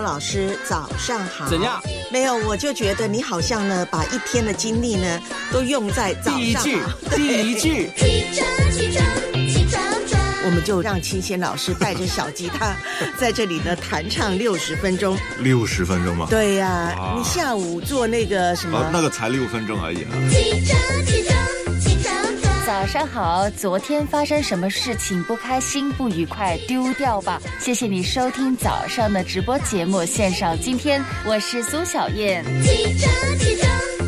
老师早上好。 怎样？ 没有，我就觉得你好像呢，把一天的精力呢都用在早上。 第一句， 起床， 我们就让清贤老师带着小吉他在这里呢弹唱60分钟。 60分钟吗？ 对呀、你下午做那个什么？ 那个才6分钟而已啊。 起床。 早上好，昨天发生什么事情不开心不愉快丢掉吧。谢谢你收听早上的直播节目线上今天，我是苏小燕。 起床。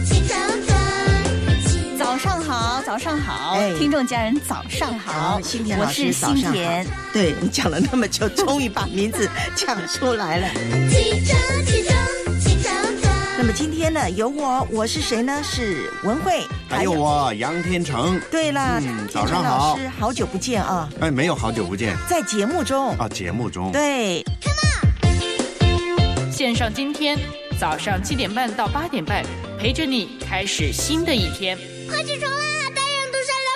早上好，早上好，听众家人早上好， 新田老师我是新田。 对，你讲了那么久，终于把名字讲出来了。 起床。 那么今天呢，有我是谁呢？是文慧， 还有我杨天成。 对啦， 早上好， 老师好久不见啊！ 哎，没有好久不见， 在节目中啊，节目中对。 线上今天早上7点半到8点半，陪着你开始新的一天。 快起床啦！太阳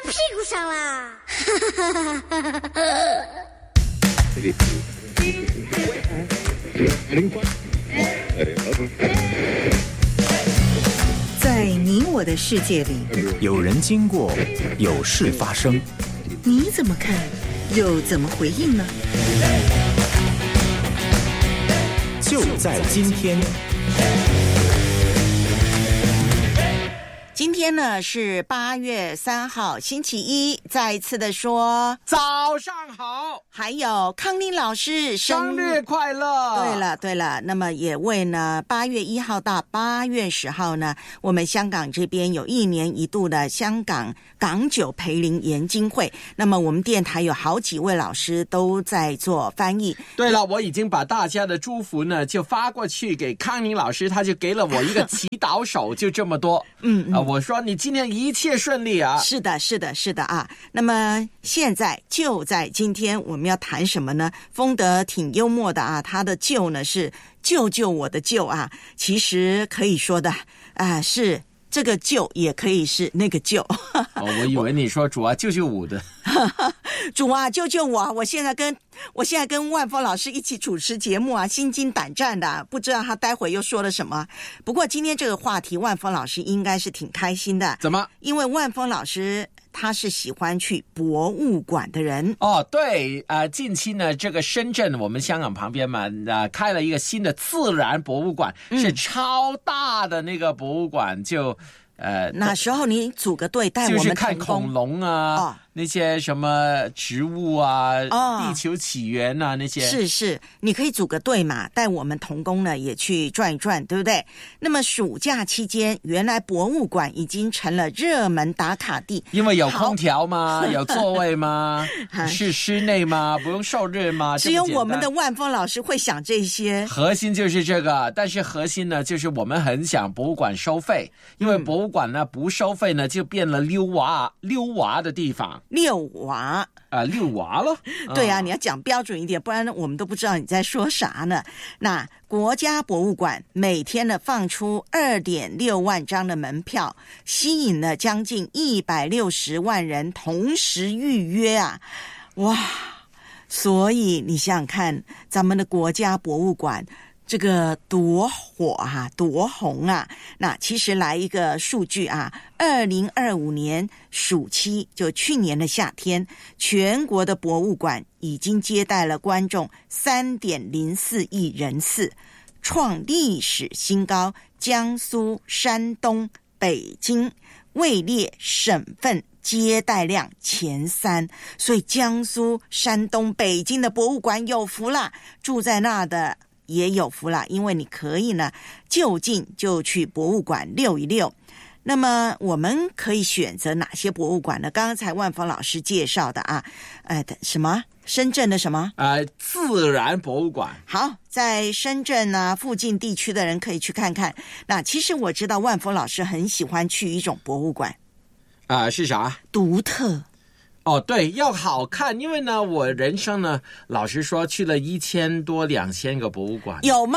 都晒到屁股上啦！ 在你我的世界里， 有人经过，有事发生， 你怎么看，又怎么回应呢？ 就在今天。 今天呢是8月3号星期一，再一次的说早上好， 还有康宁老师生日快乐。 对了，那么也为呢8月1号到8月10号呢，我们香港这边有1年1度的香港港九培灵研经会，那么我们电台有好几位老师都在做翻译。 对了，我已经把大家的祝福呢就发过去给康宁老师，他就给了我一个祈祷手，就这么多。我说你今天一切顺利啊。 是的啊。那么现在就在今天我们要谈什么呢？风德挺幽默的啊，他的救呢是救救我的救啊，其实可以说的是这个救，也可以是那个救。 我以为你说主啊救救我的。 主啊救救我啊！我现在跟万峰老师一起主持节目啊，心惊胆战的，不知道他待会又说了什么。不过今天这个话题，万峰老师应该是挺开心的。 怎么？ 因为万峰老师他是喜欢去博物馆的人。 对，近期呢，这个深圳我们香港旁边嘛，开了一个新的自然博物馆，是超大的那个博物馆，就那时候你组个队带我们就是看恐龙啊，那些什么植物啊，地球起源啊那些。 是，你可以组个队嘛，带我们同工呢也去转一转，对不对？那么暑假期间，原来博物馆已经成了热门打卡地， 因为有空调吗？有座位吗？是室内吗？不用受热吗？ 只有我们的万峰老师会想这些。 核心就是这个，但是核心呢，就是我们很想博物馆收费，因为博物馆呢不收费呢，就变了溜娃的地方。 遛娃了。 对啊，你要讲标准一点，不然我们都不知道你在说啥呢。那国家博物馆每天呢放出2.6万张的门票，吸引了将近160万人同时预约啊！哇，所以你想想看，咱们的国家博物馆这个多火啊，多红啊！那其实来一个数据啊，2025年暑期，就去年的夏天，全国的博物馆已经接待了观众3.04亿人次，创历史新高。江苏、山东、北京位列省份接待量前3，所以江苏、山东、北京的博物馆有福了，住在那的也有福了，因为你可以呢就近就去博物馆溜一溜。那么我们可以选择哪些博物馆呢？刚才万峰老师介绍的啊，什么深圳的什么自然博物馆。 好，在深圳啊附近地区的人可以去看看。那其实我知道万峰老师很喜欢去一种博物馆是啥？ 独特。 对，要好看，因为呢，我人生呢，老实说去了1000多2000个博物馆。 有吗？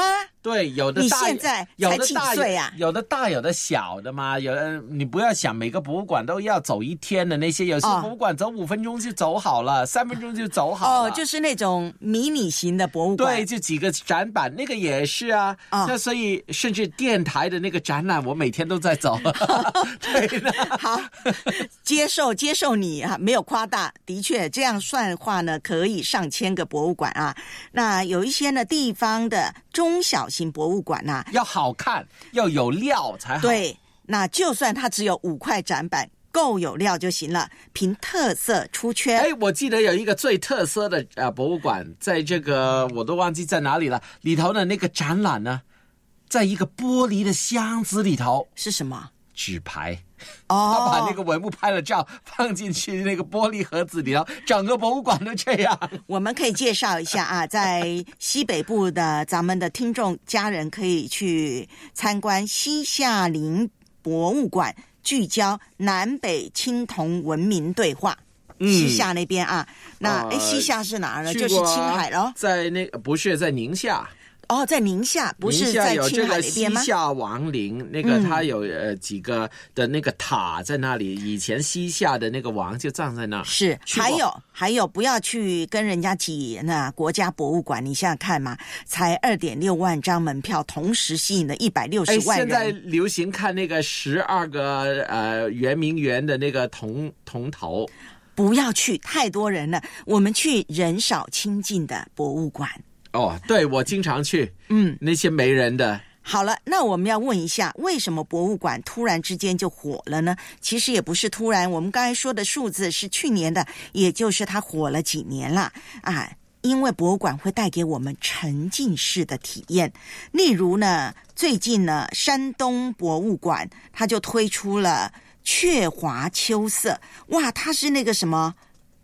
对，有的大， 你现在才几岁啊？ 有的大，有的小的嘛。有的你不要想每个博物馆都要走一天的那些，有些博物馆走5分钟就走好了，3分钟就走好了。 就是那种迷你型的博物馆。 对，就几个展板，那个也是啊。那所以甚至电台的那个展览，我每天都在走。对的。 好，接受你啊，没有夸大，的确这样算的话呢，可以上千个博物馆啊。那有一些呢地方的中小型博物馆啊， 要好看，要有料才好。 对，那就算它只有5块展板，够有料就行了，凭特色出圈。 我记得有一个最特色的博物馆，在这个我都忘记在哪里了，里头的那个展览呢，在一个玻璃的箱子里头。 是什么？ 纸牌。他把那个文物拍了照放进去那个玻璃盒子里头，整个博物馆都这样。 我们可以介绍一下啊，在西北部的咱们的听众家人可以去参观西夏陵博物馆，聚焦南北青铜文明对话。西夏那边啊，那西夏是哪儿呢？就是青海咯。 在不是在宁夏。 在宁夏，不是在青海那边吗？ 西夏王陵那个，它有几个的那个塔在那里，以前西夏的那个王就葬在那儿。 是，还有，不要去跟人家挤那国家博物馆，你想想看嘛，才2.6万张门票，同时吸引了160万人。 现在流行看那个12个圆明园的那个铜头。 不要去，太多人了，我们去人少亲近的博物馆。 对，我经常去，那些没人的。 好了，那我们要问一下，为什么博物馆突然之间就火了呢？其实也不是突然，我们刚才说的数字是去年的，也就是它火了几年了啊。因为博物馆会带给我们沉浸式的体验，例如呢，最近呢，山东博物馆它就推出了鹊华秋色，哇，它是那个什么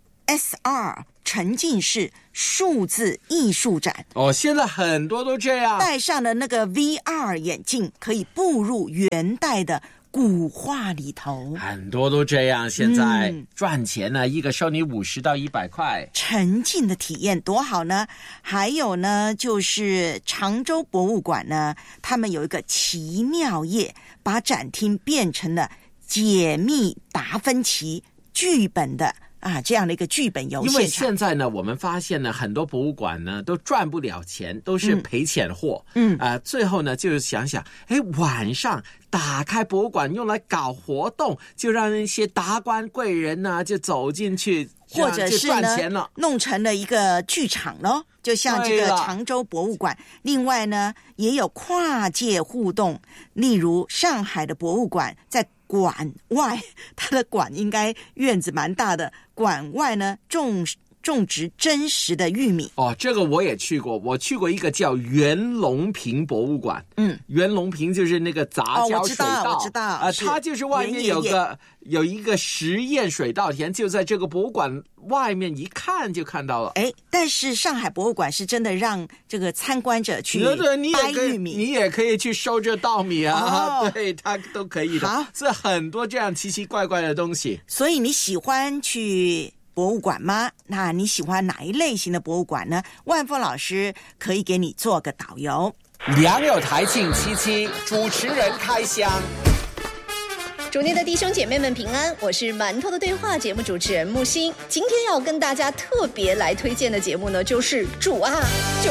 SR。沉浸式数字艺术展。 现在很多都这样， 戴上了那个 VR 眼镜，可以步入元代的古画里头。 很多都这样，现在赚钱呢，一个收你50到100块， 沉浸的体验多好呢。还有呢，就是常州博物馆呢，他们有一个奇妙夜，把展厅变成了解密达芬奇剧本的这样的一个剧本游戏。 因为现在呢，我们发现呢，很多博物馆呢都赚不了钱，都是赔钱货。最后呢，就想想，晚上打开博物馆用来搞活动，就让那些达官贵人呢就走进去， 或者是呢弄成了一个剧场咯，就像这个常州博物馆。另外呢，也有跨界互动，例如上海的博物馆在馆外，它的馆应该院子蛮大的，馆外呢种植真实的玉米。 这个我也去过，我去过一个叫袁隆平博物馆。袁隆平就是那个杂交水稻。 我知道它就是外面有一个实验水稻田，就在这个博物馆外面一看就看到了。 但是上海博物馆是真的让这个参观者去掰玉米， 你也可以去收这稻米啊。对，它都可以的。 好， 所以很多这样奇奇怪怪的东西。 所以你喜欢去博物馆吗？那你喜欢哪一类型的博物馆呢？万峰老师可以给你做个导游。 良友台庆77，主持人开箱。 主内的弟兄姐妹们平安，我是馒头的对话节目主持人木星。今天要跟大家特别来推荐的节目呢，就是主啊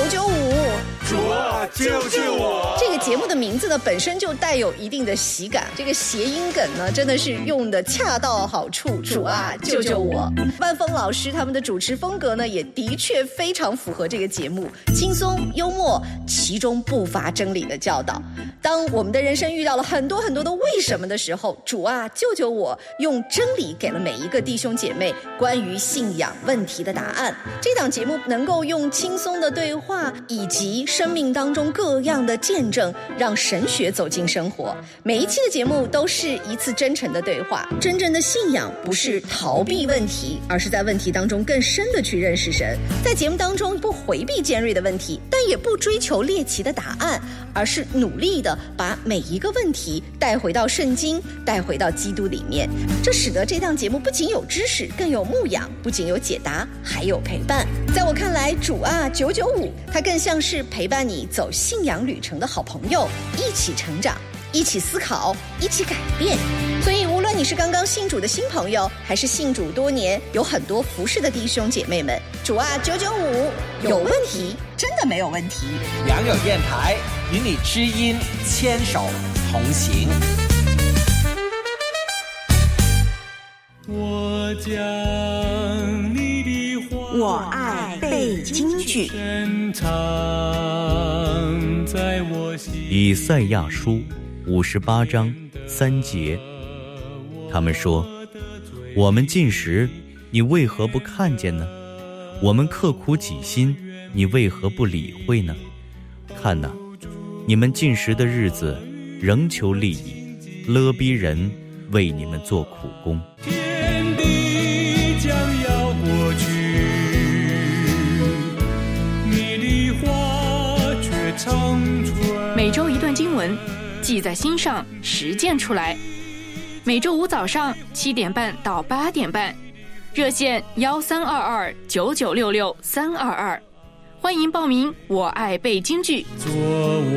995。 主啊救救我！ 这个节目的名字呢，本身就带有一定的喜感，这个谐音梗呢，真的是用的恰到好处。主啊救救我！万峰老师他们的主持风格呢，也的确非常符合这个节目，轻松幽默，其中不乏真理的教导。当我们的人生遇到了很多很多的为什么的时候，主啊救救我，用真理给了每一个弟兄姐妹关于信仰问题的答案。这档节目能够用轻松的对话以及生命当中各样的见证，让神学走进生活。每一期的节目都是一次真诚的对话。真正的信仰不是逃避问题，而是在问题当中更深的去认识神。在节目当中不回避尖锐的问题，但也不追求猎奇的答案，而是努力的把每一个问题带回到圣经，带回到基督里面。这使得这档节目不仅有知识，更有牧养，不仅有解答，还有陪伴。在我看来，主啊995，它更像是陪伴你走信仰旅程的好朋友，一起成长，一起思考，一起改变。所以无论你是刚刚信主的新朋友，还是信主多年有很多服侍的弟兄姐妹们，主啊995有问题真的没有问题。 良友电台与你知音牵手同行。 我将你的话， 我爱背京剧， 深藏在我心。 以赛亚书58章3节，他们说：我们进食，你为何不看见呢？我们刻苦己心，你为何不理会呢？看哪，你们进食的日子，仍求利益，勒逼人为你们做苦工。 天地将要过去，你的话却长存。 每周一段经文，记在心上，实践出来。每周五早上7点半到8点半，热线13229966-322，欢迎报名。我爱背京剧。